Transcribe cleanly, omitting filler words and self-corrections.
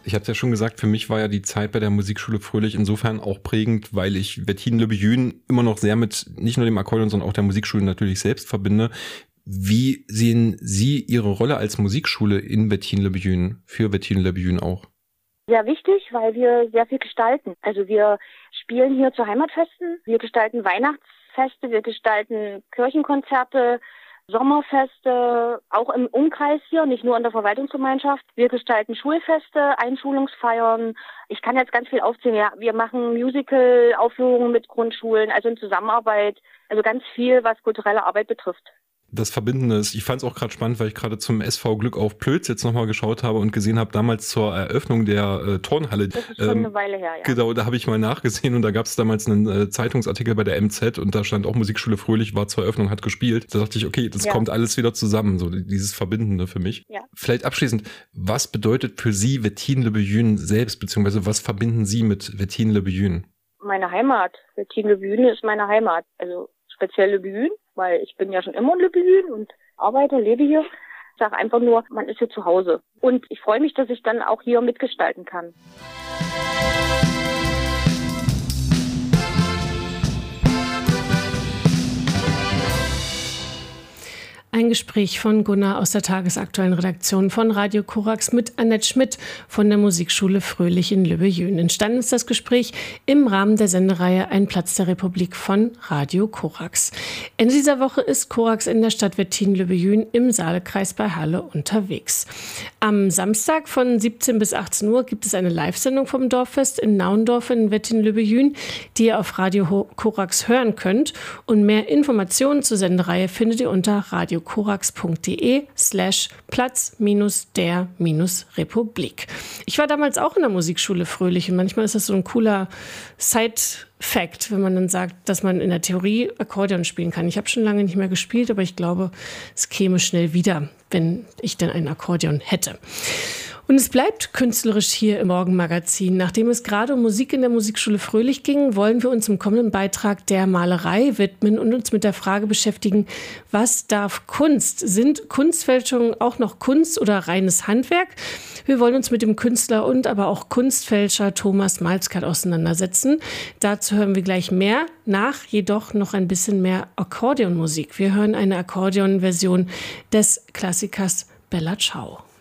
Ich hatte ja schon gesagt, für mich war ja die Zeit bei der Musikschule Fröhlich insofern auch prägend, weil ich Wettinen-Le Bieun immer noch sehr mit nicht nur dem Akkordeon, sondern auch der Musikschule natürlich selbst verbinde. Wie sehen Sie Ihre Rolle als Musikschule in Wettinen-Le Bieun, für Wettinen-Le Bieun auch? Sehr wichtig, weil wir sehr viel gestalten. Also wir spielen hier zu Heimatfesten, wir gestalten Weihnachtsfeste, wir gestalten Kirchenkonzerte, Sommerfeste, auch im Umkreis hier, nicht nur in der Verwaltungsgemeinschaft. Wir gestalten Schulfeste, Einschulungsfeiern. Ich kann jetzt ganz viel aufzählen. Ja, wir machen Musical-Aufführungen mit Grundschulen, also in Zusammenarbeit. Also ganz viel, was kulturelle Arbeit betrifft. Das Verbindende ist, ich fand es auch gerade spannend, weil ich gerade zum SV Glück auf Plötz jetzt nochmal geschaut habe und gesehen habe, damals zur Eröffnung der Turnhalle. Das ist schon eine Weile her, ja. Genau, da habe ich mal nachgesehen und da gab es damals einen Zeitungsartikel bei der MZ und da stand auch Musikschule Fröhlich, war zur Eröffnung, hat gespielt. Da dachte ich, okay, das kommt alles wieder zusammen, so dieses Verbindende für mich. Ja. Vielleicht abschließend, was bedeutet für Sie Wettinen-Le Bieun selbst, beziehungsweise was verbinden Sie mit Wettinen-Le Bieun? Meine Heimat. Wettinen-Le Bieun ist meine Heimat. Also speziell Le Bieun, weil ich bin ja schon immer in Le Bieun und arbeite, lebe hier. Ich sage einfach nur, man ist hier zu Hause. Und ich freue mich, dass ich dann auch hier mitgestalten kann. Ein Gespräch von Gunnar aus der tagesaktuellen Redaktion von Radio Korax mit Annette Schmidt von der Musikschule Fröhlich in Le Bieun. Entstanden ist das Gespräch im Rahmen der Sendereihe Ein Platz der Republik von Radio Korax. Ende dieser Woche ist Korax in der Stadt Wettinen-Le Bieun im Saalekreis bei Halle unterwegs. Am Samstag von 17 bis 18 Uhr gibt es eine Live-Sendung vom Dorffest in Naundorf in Wettinen-Le Bieun, die ihr auf Radio Korax hören könnt. Und mehr Informationen zur Sendereihe findet ihr unter radiokorax.de/Platz-der-Republik. Ich war damals auch in der Musikschule Fröhlich und manchmal ist das so ein cooler Side-Fact, wenn man dann sagt, dass man in der Theorie Akkordeon spielen kann. Ich habe schon lange nicht mehr gespielt, aber ich glaube, es käme schnell wieder, wenn ich denn ein Akkordeon hätte. Und es bleibt künstlerisch hier im Morgenmagazin. Nachdem es gerade um Musik in der Musikschule Fröhlich ging, wollen wir uns im kommenden Beitrag der Malerei widmen und uns mit der Frage beschäftigen, was darf Kunst? Sind Kunstfälschungen auch noch Kunst oder reines Handwerk? Wir wollen uns mit dem Künstler und aber auch Kunstfälscher Thomas Malzkat auseinandersetzen. Dazu hören wir gleich mehr, jedoch noch ein bisschen mehr Akkordeonmusik. Wir hören eine Akkordeonversion des Klassikers Bella Ciao.